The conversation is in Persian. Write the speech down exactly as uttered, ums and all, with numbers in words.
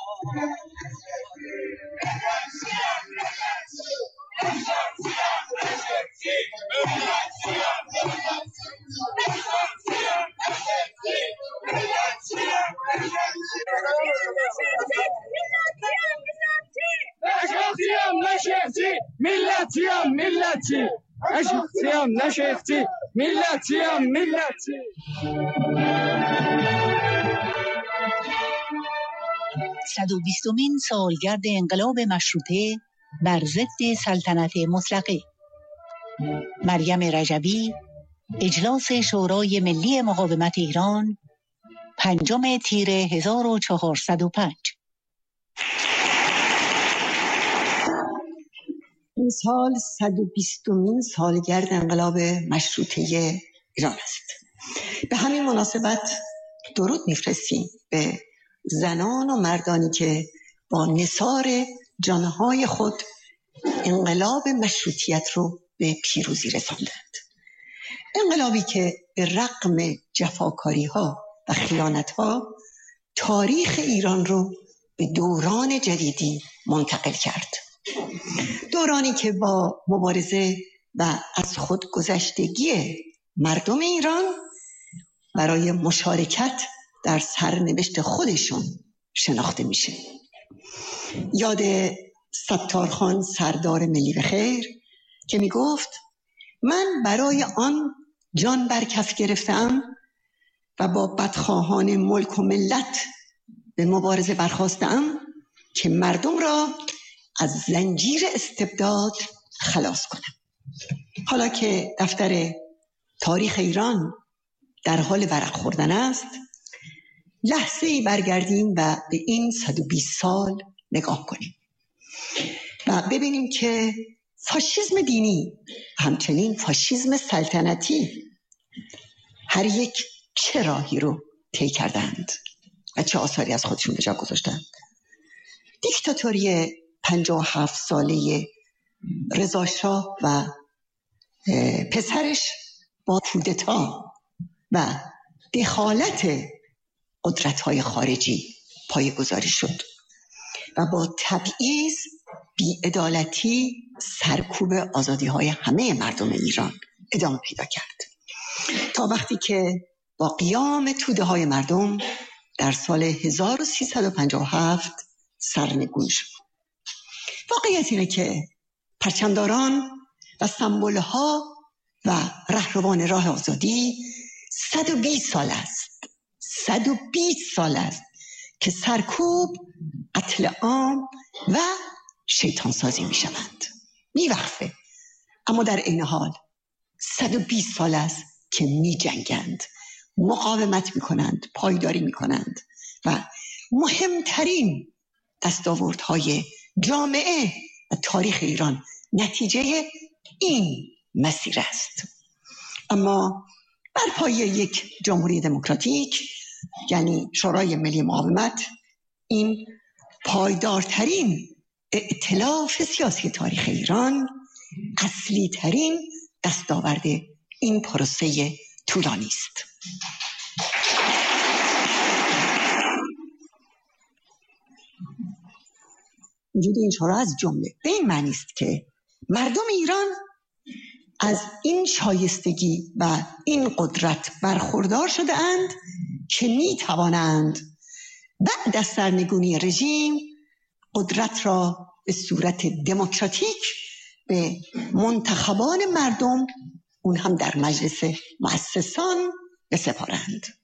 ملتیم ملتی نشختیم نشختی ملتیم ملتی. صد و بیستمین سالگرد انقلاب مشروطه بر ضد سلطنت مطلقه. مریم رجبی، اجلاس شورای ملی مقاومت ایران، پنجم تیر هزار و چهارصد و پنج. این سال صد و بیستمین سالگرد انقلاب مشروطه ایران است. به همین مناسبت درود میفرستیم به زنان و مردانی که با نثار جانهای خود انقلاب مشروطیت رو به پیروزی رساندند. انقلابی که به رغم جفاکاری ها و خیانت ها تاریخ ایران رو به دوران جدیدی منتقل کرد. دورانی که با مبارزه و از خود گذشتگی مردم ایران برای مشارکت در سرنوشت خودشون شناخته میشه. یاد ستارخان سردار ملی بخیر که میگفت من برای آن جان بر کف گرفتم و با بدخواهان ملک و ملت به مبارزه برخاستم که مردم را از زنجیر استبداد خلاص کنم. حالا که دفتر تاریخ ایران در حال ورق خوردن است، لحظه ای برگردیم و به این صد و بیست سال نگاه کنیم و ببینیم که فاشیسم دینی همچنین فاشیسم سلطنتی هر یک چه راهی رو طی کردند و چه آثاری از خودشون به جا گذاشتند. دیکتاتوری پنجاه و هفت ساله رضا شاه و پسرش با کودتا و دخالت قدرت‌های خارجی پایه‌گذاری شد و با تبعیض، بی‌عدالتی، سرکوب آزادی‌های همه مردم ایران ادامه پیدا کرد تا وقتی که با قیام توده‌های مردم در سال هزار و سیصد و پنجاه و هفت سرنگون شد. واقعیت اینه که پرچمداران و سمبول‌ها و رهروان راه آزادی صد و بیست سال است صد و بیست سال است که سرکوب، قتل عام و شیطان سازی می شوند. می وقفه، اما در این حال صد و بیست سال است که می جنگند، مقاومت می کنند، پایداری می کنند و مهمترین دستاوردهای جامعه و تاریخ ایران نتیجه این مسیر است. اما بر پایه یک جمهوری دموکراتیک یعنی شورای ملی مقاومت، این پایدارترین ائتلاف سیاسی تاریخ ایران، اصلی ترین دستاورد این پروسه طولانی است. وجود این شورا از جمله به این معنی است که مردم ایران از این شایستگی و این قدرت برخوردار شده اند که می توانند بعد از سرنگونی رژیم قدرت را به صورت دموکراتیک به منتخبان مردم، اون هم در مجلس مؤسسان، بسپارند.